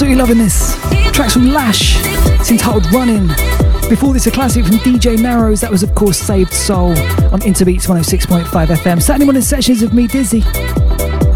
Absolutely loving this. Tracks from Lash. It's entitled Running. Before this, a classic from DJ Narrows. That was, of course, Saved Soul on Interbeats 106.5 FM. Saturday morning sessions with me, Dizzy.